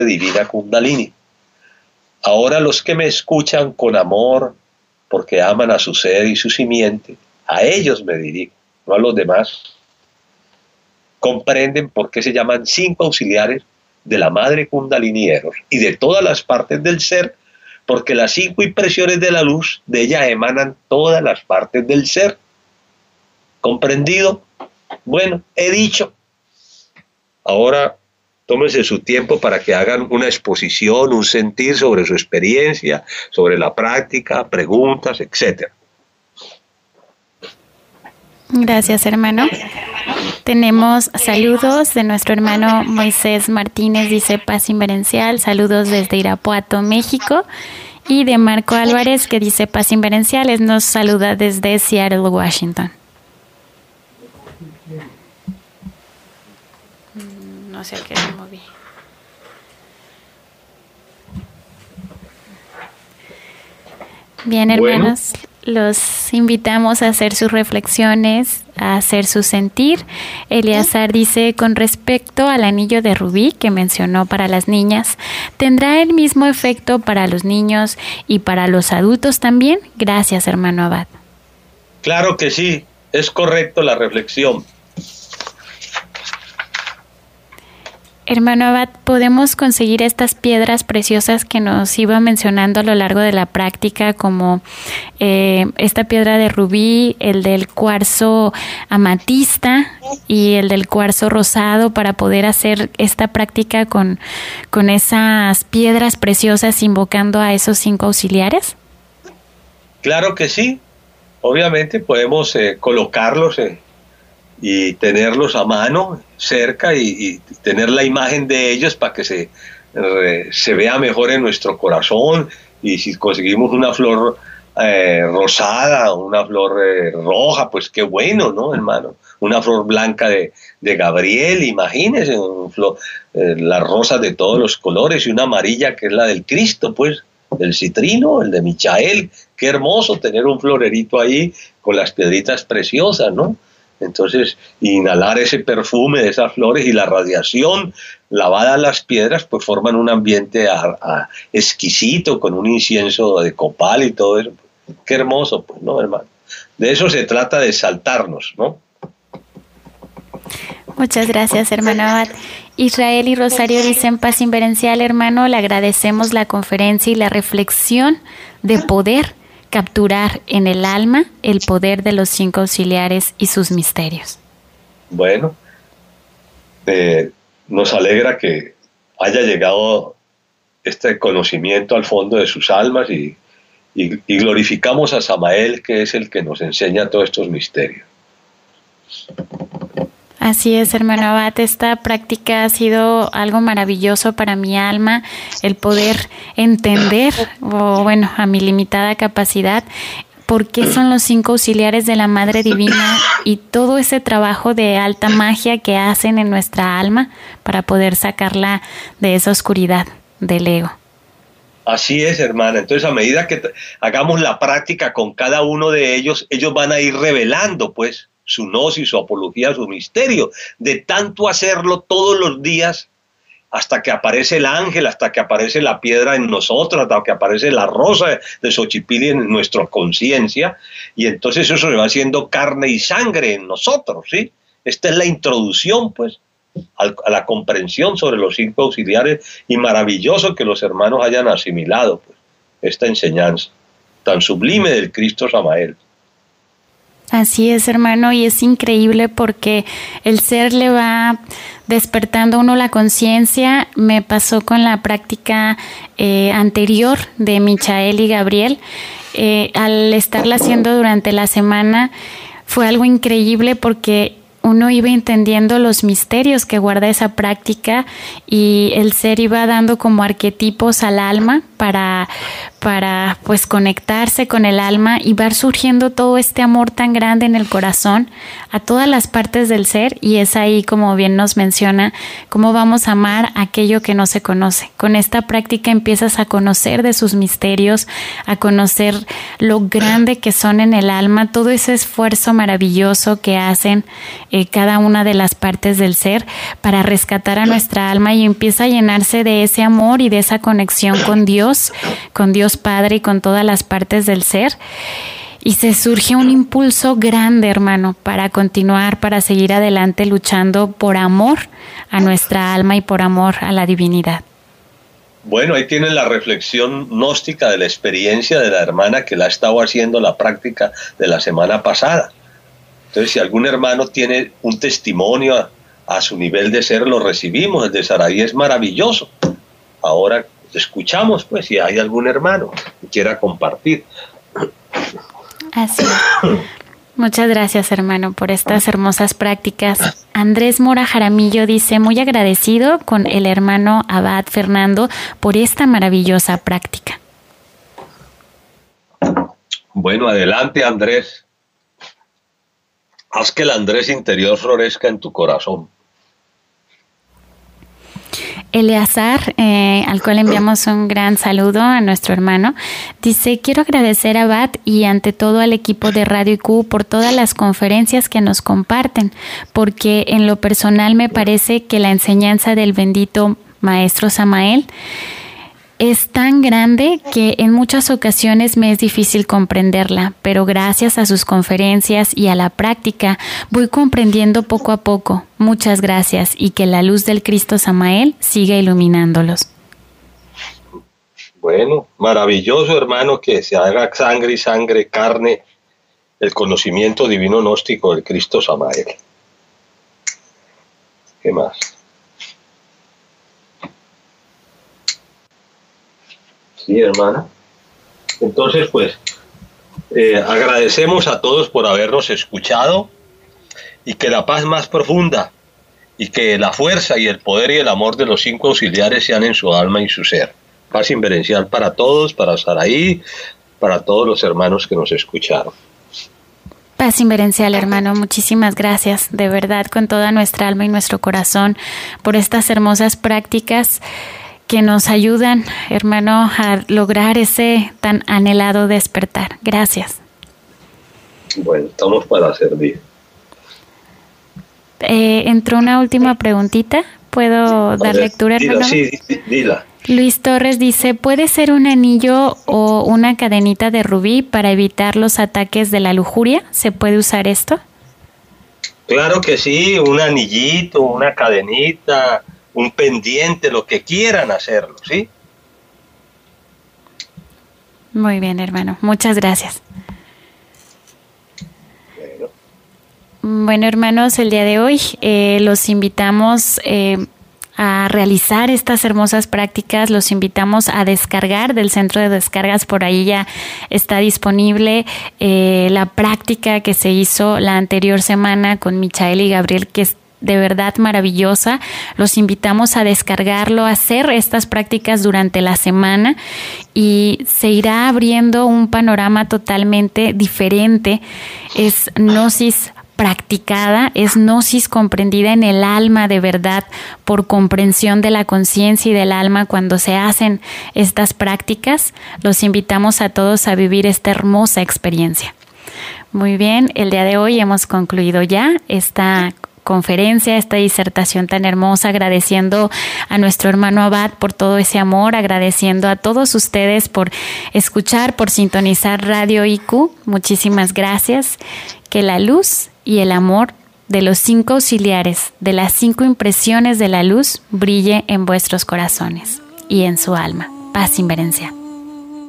divina Kundalini. Ahora los que me escuchan con amor, porque aman a su ser y su simiente, a ellos me dirijo, no a los demás. Comprenden por qué se llaman 5 auxiliares de la madre Kundalini Eros y de todas las partes del ser, porque las 5 impresiones de la luz de ella emanan todas las partes del ser. ¿Comprendido? Bueno, he dicho. Ahora tómense su tiempo para que hagan una exposición, un sentir sobre su experiencia, sobre la práctica, preguntas, etc. Gracias, hermano. Tenemos saludos de nuestro hermano Moisés Martínez, dice paz inverencial, saludos desde Irapuato, México. Y de Marco Álvarez, que dice paz inverencial, él nos saluda desde Seattle, Washington. No sé a qué me moví. Bien, hermanos, los invitamos a hacer sus reflexiones, a hacer su sentir. Eleazar dice, con respecto al anillo de rubí que mencionó para las niñas, ¿tendrá el mismo efecto para los niños y para los adultos también? Gracias, hermano Abad. Claro que sí, es correcto la reflexión. Hermano Abad, ¿podemos conseguir estas piedras preciosas que nos iba mencionando a lo largo de la práctica, como esta piedra de rubí, el del cuarzo amatista y el del cuarzo rosado, para poder hacer esta práctica con esas piedras preciosas invocando a esos 5 auxiliares? Claro que sí. Obviamente podemos colocarlos y tenerlos a mano, cerca, y tener la imagen de ellos para que se vea mejor en nuestro corazón. Y si conseguimos una flor rosada, una flor roja, pues qué bueno, ¿no, hermano? Una flor blanca de Gabriel, imagínense, las rosas de todos los colores, y una amarilla que es la del Cristo, pues, el citrino, el de Michael. Qué hermoso tener un florerito ahí con las piedritas preciosas, ¿no? Entonces, inhalar ese perfume de esas flores y la radiación lavada a las piedras, pues forman un ambiente exquisito, con un incienso de copal y todo eso. Qué hermoso, pues, ¿no, hermano? De eso se trata, de exaltarnos, ¿no? Muchas gracias, hermano Abad. Israel y Rosario dicen paz inverencial, hermano, le agradecemos la conferencia y la reflexión de poder capturar en el alma el poder de los 5 auxiliares y sus misterios. Bueno, nos alegra que haya llegado este conocimiento al fondo de sus almas y glorificamos a Samael, que es el que nos enseña todos estos misterios. Así es, hermano Abad, esta práctica ha sido algo maravilloso para mi alma, el poder entender, a mi limitada capacidad, por qué son los 5 auxiliares de la Madre Divina y todo ese trabajo de alta magia que hacen en nuestra alma para poder sacarla de esa oscuridad del ego. Así es, hermana. Entonces, a medida que hagamos la práctica con cada uno de ellos, ellos van a ir revelando, pues, su gnosis, su apología, su misterio, de tanto hacerlo todos los días, hasta que aparece el ángel, hasta que aparece la piedra en nosotros, hasta que aparece la rosa de Xochipilli en nuestra conciencia, y entonces eso se va haciendo carne y sangre en nosotros, ¿sí? Esta es la introducción, pues, a la comprensión sobre los 5 auxiliares, y maravilloso que los hermanos hayan asimilado, pues, esta enseñanza tan sublime del Cristo Samael. Así es, hermano, y es increíble porque el ser le va despertando a uno la conciencia. Me pasó con la práctica anterior de Michael y Gabriel. Al estarla haciendo durante la semana fue algo increíble porque uno iba entendiendo los misterios que guarda esa práctica y el ser iba dando como arquetipos al alma para para pues conectarse con el alma y va surgiendo todo este amor tan grande en el corazón a todas las partes del ser, y es ahí, como bien nos menciona, cómo vamos a amar aquello que no se conoce. Con esta práctica empiezas a conocer de sus misterios, a conocer lo grande que son en el alma, todo ese esfuerzo maravilloso que hacen cada una de las partes del ser para rescatar a nuestra alma, y empieza a llenarse de ese amor y de esa conexión con Dios Padre y con todas las partes del ser, y se surge un impulso grande, hermano, para continuar, para seguir adelante luchando por amor a nuestra alma y por amor a la divinidad. Bueno, ahí tienen la reflexión gnóstica de la experiencia de la hermana que la ha estado haciendo la práctica de la semana pasada. Entonces, si algún hermano tiene un testimonio a su nivel de ser, lo recibimos. El de Saraí es maravilloso. Ahora escuchamos, pues, si hay algún hermano que quiera compartir. Así es. Muchas gracias, hermano, por estas hermosas prácticas. Andrés Mora Jaramillo dice, muy agradecido con el hermano Abad Fernando por esta maravillosa práctica. Bueno, adelante, Andrés. Haz que el Andrés interior florezca en tu corazón. Eleazar, al cual enviamos un gran saludo a nuestro hermano, dice, quiero agradecer a Abad y ante todo al equipo de Radio IQ por todas las conferencias que nos comparten, porque en lo personal me parece que la enseñanza del bendito Maestro Samael es tan grande que en muchas ocasiones me es difícil comprenderla, pero gracias a sus conferencias y a la práctica voy comprendiendo poco a poco. Muchas gracias y que la luz del Cristo Samael siga iluminándolos. Bueno, maravilloso, hermano, que se haga sangre y sangre, carne, el conocimiento divino gnóstico del Cristo Samael. ¿Qué más? Sí, hermana. Entonces, pues, agradecemos a todos por habernos escuchado, y que la paz más profunda y que la fuerza y el poder y el amor de los 5 auxiliares sean en su alma y su ser. Paz inverencial para todos, para Saraí, para todos los hermanos que nos escucharon. Paz inverencial, hermano, muchísimas gracias, de verdad, con toda nuestra alma y nuestro corazón, por estas hermosas prácticas que nos ayudan, hermano, a lograr ese tan anhelado despertar. Gracias. Bueno, estamos para servir. Entró una última preguntita. ¿Puedo dar lectura, hermano? Sí, dila. Luis Torres dice, ¿puede ser un anillo o una cadenita de rubí para evitar los ataques de la lujuria? ¿Se puede usar esto? Claro que sí, un anillito, una cadenita, un pendiente, lo que quieran hacerlo, ¿sí? Muy bien, hermano. Muchas gracias. Bueno, hermanos, el día de hoy los invitamos a realizar estas hermosas prácticas, los invitamos a descargar del centro de descargas, por ahí ya está disponible la práctica que se hizo la anterior semana con Michael y Gabriel, que es de verdad maravillosa. Los invitamos a descargarlo, a hacer estas prácticas durante la semana y se irá abriendo un panorama totalmente diferente. Es gnosis practicada, es gnosis comprendida en el alma de verdad por comprensión de la conciencia y del alma cuando se hacen estas prácticas. Los invitamos a todos a vivir esta hermosa experiencia. Muy bien, el día de hoy hemos concluido ya esta conferencia, esta disertación tan hermosa, agradeciendo a nuestro hermano Abad por todo ese amor, agradeciendo a todos ustedes por escuchar, por sintonizar Radio IQ. Muchísimas gracias. Que la luz y el amor de los 5 auxiliares, de las 5 impresiones de la luz, brille en vuestros corazones y en su alma. Paz inverencial.